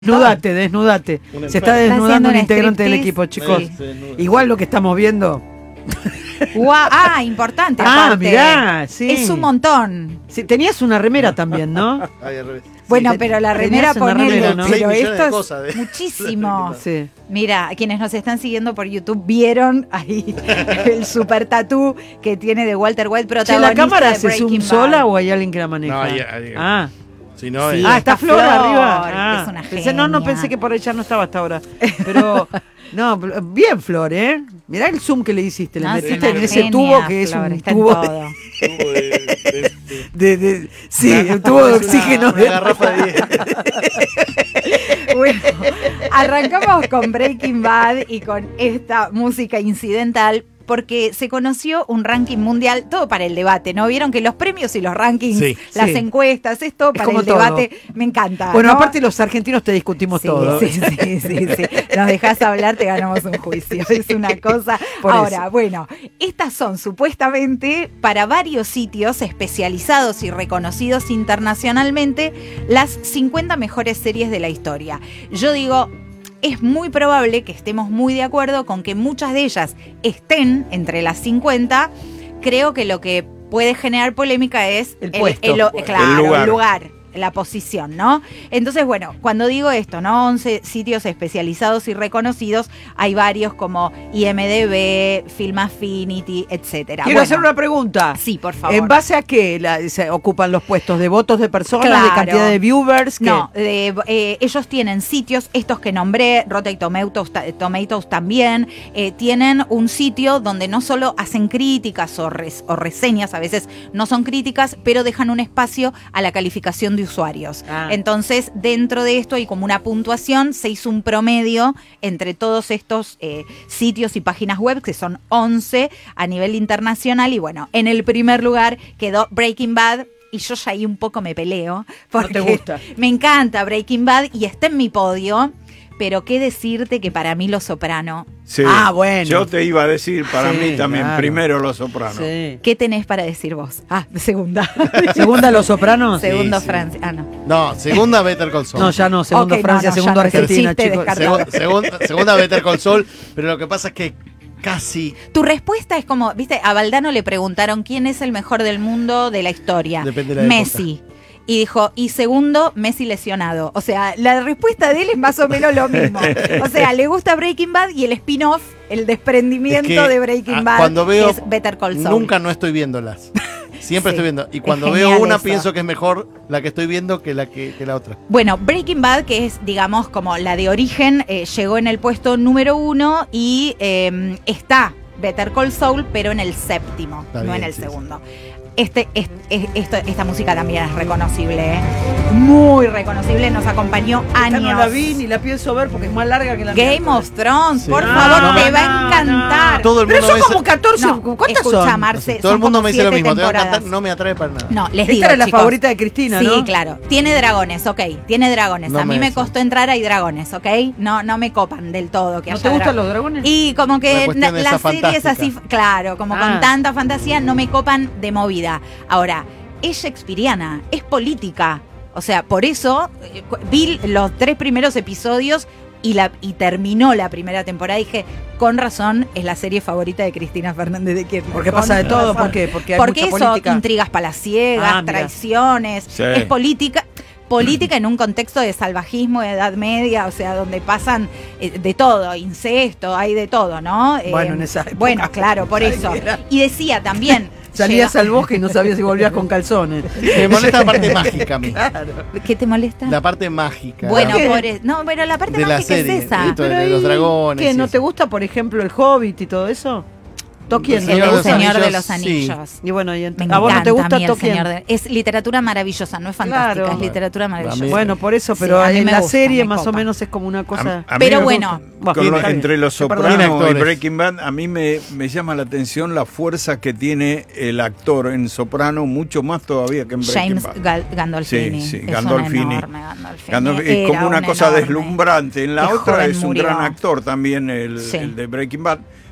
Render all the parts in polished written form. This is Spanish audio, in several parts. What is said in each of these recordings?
Desnudate. Se está desnudando un integrante del equipo, chicos. Sí. Igual lo que estamos viendo. Importante. Aparte. Mirá, sí. Es un montón. Sí, tenías una remera también, ¿no? Bueno, pero la remera ponele, ¿no? pero esto es muchísimo. Sí. Mira, quienes nos están siguiendo por YouTube vieron ahí el super tatú que tiene de Walter White, protagonista ¿La cámara de hace Breaking zoom Bad. sola o hay alguien que la maneja? No, Si no, sí, está Flor arriba. Es una Pensé, no pensé que por ella no estaba hasta ahora. Pero, no, bien Flor, ¿eh? Mirá el zoom que le hiciste. Le metiste en ese tubo que es un tubo sí, el tubo de oxígeno. Una garrafa de 10. Bueno, arrancamos con Breaking Bad y con esta música incidental porque se conoció un ranking mundial, todo para el debate, ¿no? Vieron que los premios y los rankings, las encuestas, es todo para el debate, me encanta. Bueno, ¿no? aparte los argentinos te discutimos todo. Sí. Nos dejás hablar, te ganamos un juicio, es una cosa. Ahora, bueno, estas son supuestamente para varios sitios especializados y reconocidos internacionalmente las 50 mejores series de la historia. Yo digo, es muy probable que estemos muy de acuerdo con que muchas de ellas estén entre las 50. Creo que lo que puede generar polémica es el puesto. El lugar, la posición, ¿no? Entonces, bueno, cuando digo esto, ¿no? 11 sitios especializados y reconocidos, hay varios como IMDb, Film Affinity, etcétera. Quiero hacer una pregunta. Sí, por favor. ¿En base a qué se ocupan los puestos? ¿De votos de personas? ¿De cantidad de viewers? No, ellos tienen sitios, estos que nombré, Rotten Tomatoes también, tienen un sitio donde no solo hacen críticas o reseñas, a veces no son críticas, pero dejan un espacio a la calificación de usuarios. Entonces, dentro de esto hay como una puntuación, se hizo un promedio entre todos estos sitios y páginas web, que son 11 a nivel internacional, y bueno, en el primer lugar quedó Breaking Bad. Y yo ya ahí un poco me peleo, porque no te gusta. Me encanta Breaking Bad y está en mi podio, pero qué decirte que para mí Los Soprano. Sí. Bueno. Yo te iba a decir, para mí también, primero Los Sopranos. Sí. ¿Qué tenés para decir vos? De segunda. ¿Segunda Los Sopranos? Segundo Sí. Francia. No, segunda Better Call Saul. No, ya no, segundo Francia, segundo Argentina, chicos. Segunda Better Call Saul, pero lo que pasa es que casi... Tu respuesta es como, viste, a Valdano le preguntaron quién es el mejor del mundo de la historia. Depende de la Messi. Época. Y dijo, y segundo, Messi lesionado. O sea, la respuesta de él es más o menos lo mismo. O sea, le gusta Breaking Bad y el spin-off, el desprendimiento de Breaking Bad, cuando veo, es Better Call Saul. Nunca no estoy viéndolas. Siempre estoy viendo. Y cuando genial veo una, eso. pienso que es mejor la que estoy viendo que la otra. Bueno, Breaking Bad, que es, digamos, como la de origen, llegó en el puesto número 1 y está Better Call Saul, pero en el séptimo, no en el segundo. Esta música también es reconocible, muy reconocible, nos acompañó años. No la vi ni la pienso ver porque es más larga que la Game of Thrones, por favor, te va a encantar. Todo el mundo pero son como 14, ¿cuántas son? Marce, todo el mundo me dice lo mismo, te va a temporadas. encantar, no me atrae para nada. No, les Esta digo, era la chicos, favorita de Cristina, ¿no? Sí, claro. Tiene dragones, tiene dragones. No a mí me me decís. costó entrar, hay dragones, No me copan del todo. Que ¿No haya te gustan dragones. los dragones? Y como La que cuestión esa las series fantástica. así, claro, como con tanta fantasía, no me copan de movida. Ahora, es shakespeariana, es política. O sea, por eso vi los 3 primeros episodios y terminó la primera temporada. Dije, con razón, es la serie favorita de Cristina Fernández de Kirchner. Porque pasa de todo, ¿por qué? Porque hay mucha política. Intrigas palaciegas, traiciones, es política en un contexto de salvajismo, de Edad Media, o sea, donde pasan de todo, incesto, hay de todo, ¿no? Bueno, en esa época. Bueno, claro, por eso. Y decía también... Salías al bosque y no sabías si volvías con calzones. Me molesta la parte mágica a mí. Claro. ¿Qué te molesta? La parte mágica. Bueno, no, pero la parte de la mágica serie, es esa. esto de los dragones. ¿Qué? y ¿No eso. te gusta, por ejemplo, el Hobbit y todo eso? Tolkien. El Señor de los sí. Anillos. Y bueno, Me ¿a vos no te encanta gusta a mí el Tolkien? Señor de... Es literatura maravillosa, no es fantástica, Claro. es literatura maravillosa. Bueno, por eso, Sí, pero a mí en me la gusta, serie me más o copa. menos es como una cosa... A mí Pero me bueno, gusta. Bueno, Entre Los Perdón. Sopranos y Actores. Breaking Bad, a mí me llama la atención la fuerza que tiene el actor en Soprano, mucho más todavía que en Breaking James Bad. Gandolfini. Sí, Es Gandolfini. un enorme Gandolfini. Es como Era una un cosa enorme. deslumbrante. En la Qué otra joven es un murió. gran actor también, Sí. el de Breaking Bad.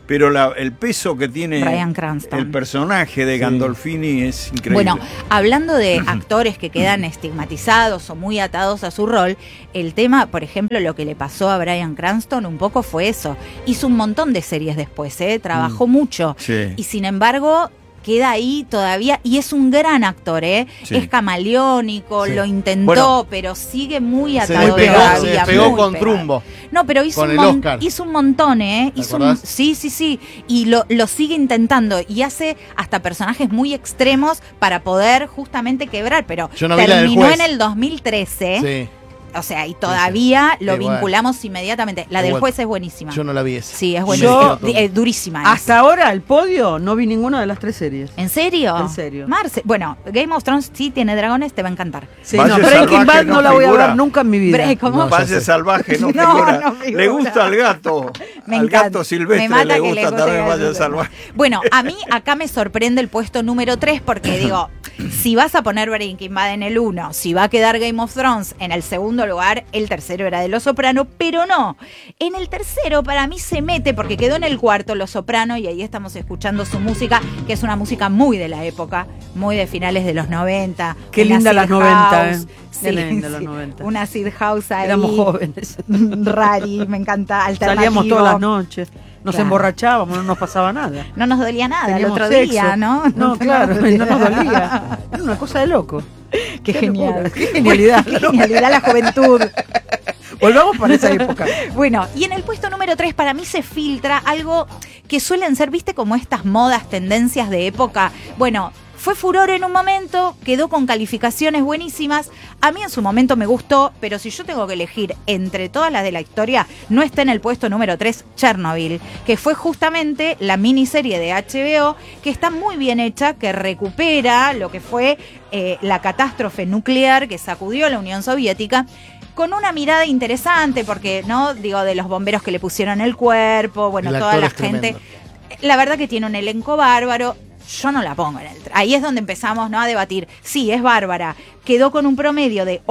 pero el peso que tiene Bryan Cranston. el personaje de Gandolfini es increíble. Bueno, hablando de actores que quedan estigmatizados o muy atados a su rol, el tema, por ejemplo, lo que le pasó a Bryan Cranston un poco fue eso. Hizo un montón de series después, trabajó mucho. Sí. Y sin embargo, queda ahí todavía, y es un gran actor, Sí. Es camaleónico, Sí. lo intentó, Bueno, pero sigue muy Se atado todavía. pegó muy con pegado. Trumbo. No, pero hizo Con un, el Oscar. hizo un montón, ¿Te Hizo acordás? sí. Y lo sigue intentando y hace hasta personajes muy extremos para poder justamente quebrar, pero Yo no vi la del terminó juez. en el 2013. Sí, O sea, y todavía lo Igual. vinculamos inmediatamente. La del Igual. juez es buenísima. yo no la vi esa. Sí, es Yo- buenísima. Durísima. esa. Hasta ahora, al podio, no vi ninguna de las 3 series. ¿En serio? En serio. Marce. Bueno, Game of Thrones sí tiene dragones, te va a encantar. Sí, Valle no, Breaking Salvaje Bad no no la voy a figura. ver nunca en mi vida. ¿Cómo? No, ya Valle sé. Salvaje no No, figura. no figura. Le gusta al gato. Me al encanta. gato silvestre Me mata le que gusta le guste también el Valle gato. Salvaje. Bueno, a mí acá me sorprende el puesto número 3 porque digo, si vas a poner Breaking Bad en el 1, si va a quedar Game of Thrones en el segundo lugar, el tercero era de Los Soprano, pero no. En el tercero para mí se mete porque quedó en el cuarto Los Soprano y ahí estamos escuchando su música, que es una música muy de la época, muy de finales de los 90. Qué una linda acid las 90, house. Qué linda los 90. Una acid house ahí. Éramos jóvenes. Rari, me encanta, alternativo. Salíamos todas las noches. Nos Claro. emborrachábamos, no nos pasaba nada. No nos dolía nada Teníamos el otro sexo. día, ¿no? No, claro, no nos dolía. Era una cosa de loco. Qué genial. locura, qué genialidad. Qué genialidad la juventud. Volvamos para esa época. Bueno, y en el puesto número 3 para mí se filtra algo que suelen ser, viste, como estas modas, tendencias de época. Bueno, fue furor en un momento, quedó con calificaciones buenísimas. A mí en su momento me gustó, pero si yo tengo que elegir entre todas las de la historia, no está en el puesto número 3 Chernobyl, que fue justamente la miniserie de HBO, que está muy bien hecha, que recupera lo que fue la catástrofe nuclear que sacudió a la Unión Soviética, con una mirada interesante, porque, ¿no? Digo, de los bomberos que le pusieron el cuerpo, bueno, El toda actor la es gente. tremendo. La verdad que tiene un elenco bárbaro. Yo no la pongo en el... Ahí es donde empezamos, ¿no?, a debatir. Sí, es bárbara. Quedó con un promedio de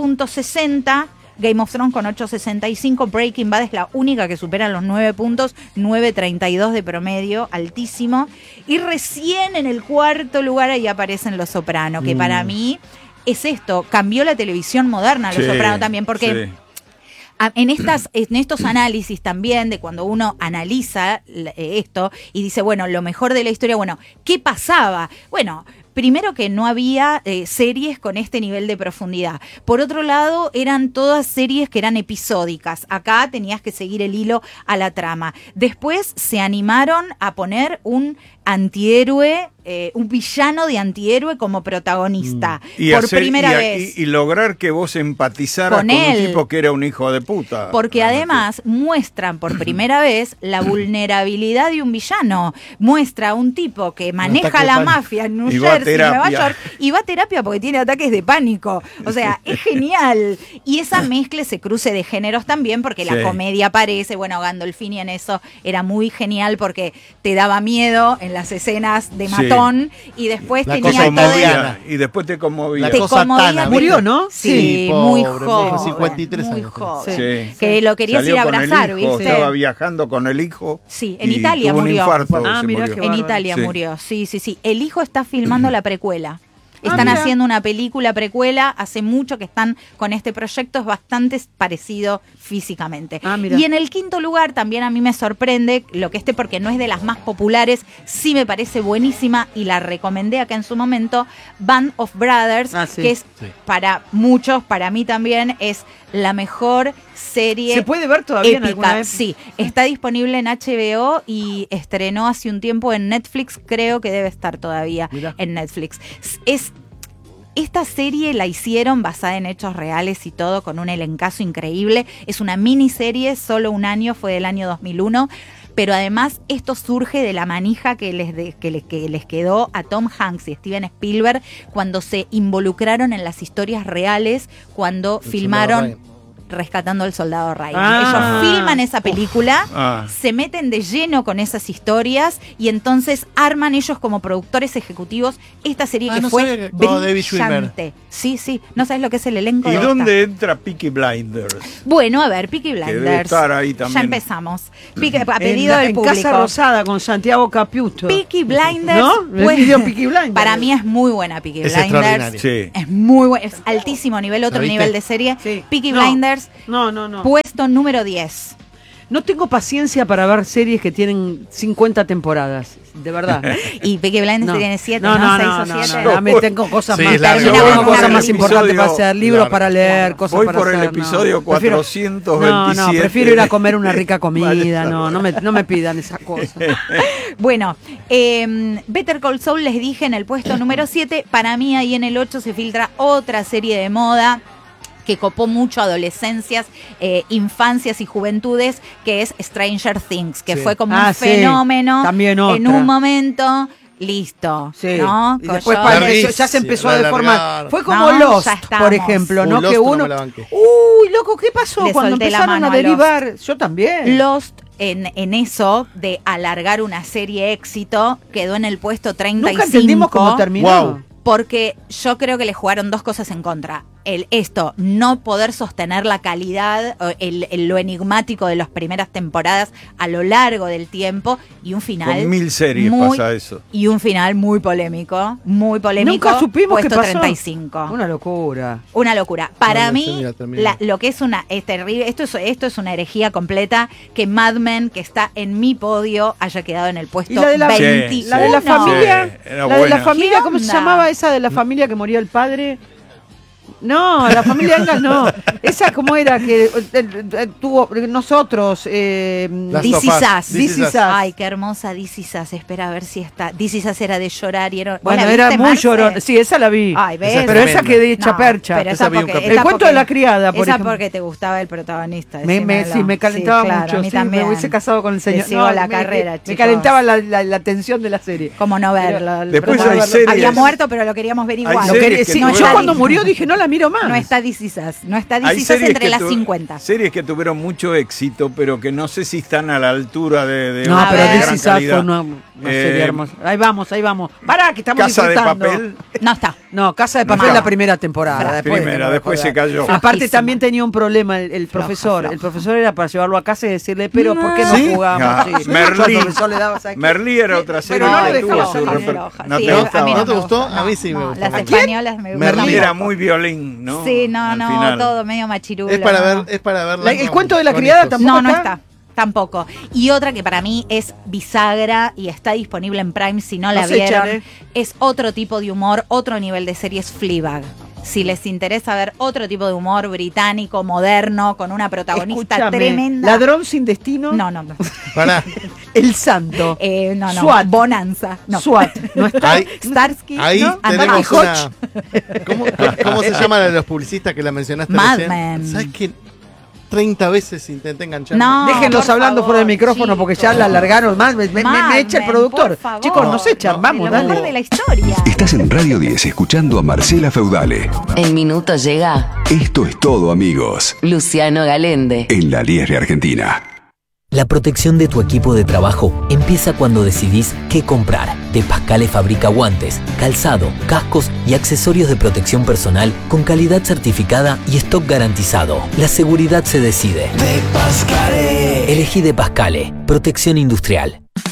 8.60. Game of Thrones con 8.65. Breaking Bad es la única que supera los 9 puntos. 9.32 de promedio, altísimo. Y recién en el cuarto lugar ahí aparecen Los Soprano, que para mí es esto. Cambió la televisión moderna, Los Sí, Soprano también, porque... sí. En estos análisis también, de cuando uno analiza esto y dice, bueno, lo mejor de la historia, bueno, ¿qué pasaba? Bueno, primero que no había series con este nivel de profundidad. Por otro lado, eran todas series que eran episódicas. Acá tenías que seguir el hilo a la trama. Después se animaron a poner un antihéroe, un villano de antihéroe como protagonista. Por primera vez. Y lograr que vos empatizaras Con con un él. tipo que era un hijo de puta. Porque además muestran por primera vez la vulnerabilidad de un villano. Muestra a un tipo que maneja ataque de la pánico. mafia en New Y va a Jersey, Nueva terapia. York, y va a terapia porque tiene ataques de pánico. O sea, es genial. Y esa mezcla, ese cruce de géneros también, porque la Sí. comedia aparece. Bueno, Gandolfini en eso era muy genial porque te daba miedo en las escenas de Sí. matón y después La Te cosa tenía todo el... conmovía. y después te conmovía. La Te cosa conmovía Tana, mucho. Murió, ¿no? Sí, pobre, muy viejo, joven. 53 muy años. joven. Sí. Que lo querías Salió ir a con el abrazar, hijo, ¿viste? Estaba viajando con el hijo. Sí, en y Italia tuvo murió. un infarto. Ah, se mirá murió. qué En bárbaro. Italia Sí. murió, sí. El hijo está filmando la precuela. Están mira. haciendo una película precuela, hace mucho que están con este proyecto, es bastante parecido físicamente. Ah, mira. Y en el quinto lugar también a mí me sorprende lo que porque no es de las más populares, sí me parece buenísima y la recomendé acá en su momento, Band of Brothers, Ah, sí. que es Sí. para muchos, para mí también, es la mejor serie. ¿Se puede ver todavía en épica. alguna vez? Sí, está disponible en HBO y estrenó hace un tiempo en Netflix, creo que debe estar todavía Mirá. en Netflix. Esta serie la hicieron basada en hechos reales y todo, con un elencazo increíble. Es una miniserie, solo un año, fue del año 2001. Pero además esto surge de la manija que les quedó a Tom Hanks y Steven Spielberg cuando se involucraron en las historias reales, cuando El filmaron... Soldado Rescatando al Soldado Ryan. Ah. Ellos filman esa película, se meten de lleno con esas historias y entonces arman ellos como productores ejecutivos esta serie que no fue sabía que- como David brillante. Sí, no sabes lo que es el elenco ¿Y de dónde entra Peaky Blinders? Bueno, a ver, Peaky debe Blinders. estar ahí también. Ya empezamos. A pedido del en público. Casa Rosada con Santiago Caputo. Peaky Blinders. ¿No? pues, El video Peaky Blinders. Para mí es muy buena Peaky Es Blinders. extraordinario. Sí. Es muy buena, es altísimo nivel, otro ¿La viste? nivel de serie. Sí. Peaky No. Blinders, No. puesto número 10. No tengo paciencia para ver series que tienen 50 temporadas. De verdad. Y Peaky Blinders tiene 7, ¿no? 6 o 7. No, me tengo cosas Sí, más. es larga. Tengo Termina con cosas una más película. importantes para hacer, libros Larga. para leer, cosas Voy para por el hacer. episodio 427. No, prefiero ir a comer una rica comida. Vale, No me pidan esas cosas. Bueno, Better Call Saul les dije en el puesto número 7. Para mí ahí en el 8 se filtra otra serie de moda que copó mucho adolescencias, infancias y juventudes, que es Stranger Things, que Sí. fue como un Sí. fenómeno También en otra. un momento. Listo, Sí. ¿no? Y después Yo- para eso ya se empezó a la deformar. alargaron. Fue como No, Lost, ya estamos. por ejemplo, ¿no? Lost Que no uno. me la banqué. Uy, loco, ¿qué pasó Le cuando solté la empezaron mano a a derivar? Yo también. Lost en eso de alargar una serie éxito quedó en el puesto 35. Nunca entendimos cómo terminó. Wow. Porque yo creo que le jugaron dos cosas en contra. Esto, no poder sostener la calidad, lo enigmático de las primeras temporadas a lo largo del tiempo y un final. Con 1000 series muy- pasa eso. Y un final muy polémico. Muy polémico. Nunca supimos qué puesto pasó. 35. Una locura. Una locura. Para No, mí, la terminé. lo que es terrible, esto es una herejía completa, que Mad Men, que está en mi podio, haya quedado en el puesto Y la de la, 21. la de la familia, Sí, era la de la buena. familia, ¿Qué ¿cómo se onda? llamaba esa de la familia que moría el padre? No, la familia Engel no. Esa cómo era que tuvo nosotros. Last This of Is Us. Us. This Is Us. Ay, qué hermosa This Is Us. Espera a ver si está. This Is Us era de llorar y era. ¿Vos Bueno, la era viste, muy Marce? llorón. Sí, esa la vi. Ay, ¿ves? Esa es pero esa tremenda. quedé hecha percha. Pero Esa esa vi un porque, capítulo. El esa cuento porque- de la criada, por esa ejemplo. porque te gustaba el protagonista. Sí, me calentaba Sí, claro, mucho. a mí Sí, también. me hubiese casado con el señor. Te sigo la me- carrera, me chicos. calentaba la tensión de la serie. Como no verlo. Después hay series- Había muerto, pero lo queríamos ver igual. series que Sí, tuvieron- yo cuando murió dije, no la miro más. No está This Is Us. No está This Hay Is Us series entre que las 50. Series que tuvieron mucho éxito, pero que no sé si están a la altura de No, otras pero de ver. This gran Is Us fue calidad. una serie hermosa. Ahí vamos. Pará, que estamos Casa de disfrutando. Papel. No está. No, Casa de Papel No. la primera temporada. Después se cayó. Aparte Flojísima. también tenía un problema el profesor. floja. El profesor era para llevarlo a casa y decirle, pero ¿por qué no ¿Sí? jugamos? Ah, Sí. Merlí. Yo al profesor le daba, ¿sabes qué? Merlí era otra serie Pero no que lo tuvo dejaba su salir. reper- ¿No Sí, te a mí gustaba? ¿No te gustó? gusta. A mí sí me gustó. Las ¿A quién? españolas me Merlí gustan. Era muy violín, ¿no? Sí, no, Al no, final. todo medio machirulo. Es para no. ver, es para verla. El cuento de la criada tampoco No, no está. está. Tampoco. Y otra que para mí es bisagra y está disponible en Prime si no la No se vieron. echan, Es otro tipo de humor, otro nivel de serie, es Fleabag. Si les interesa ver otro tipo de humor británico, moderno, con una protagonista Escúchame, tremenda. Ladrón sin destino. No. Pará. El santo. No. SWAT. Bonanza. No. SWAT. No está. Ahí, Starsky. ahí ¿no? tenemos Anthony una. ¿Cómo se llama la de los publicistas que la mencionaste Mad recién? Men. ¿Sabes qué? 30 veces intenté enganchar. No. Déjenlos por hablando favor, fuera del micrófono porque ya chicos. la alargaron más. Me echa el Men, productor. por favor. Chicos, nos echan. Vamos, Lo mejor dale. de la historia. Estás en Radio 10 escuchando a Marcela Feudale. El minuto llega Esto es todo, amigos, Luciano Galende. en la Liesre Argentina. La protección de tu equipo de trabajo empieza cuando decidís qué comprar. De Pascale fabrica guantes, calzado, cascos y accesorios de protección personal con calidad certificada y stock garantizado. La seguridad se decide. Elegí De Pascale, protección industrial.